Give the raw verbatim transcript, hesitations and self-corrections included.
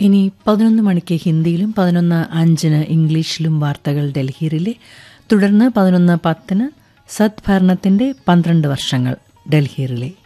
ഇനി പതിനൊന്ന് മണിക്ക് ഹിന്ദിയിലും പതിനൊന്ന് അഞ്ചിന് ഇംഗ്ലീഷിലും വാർത്തകൾ ഡൽഹിയിലെ. തുടർന്ന് പതിനൊന്ന് പത്തിന് സദ്ഭരണത്തിന്റെ പന്ത്രണ്ട് വർഷങ്ങൾ ഡൽഹിയിലെ.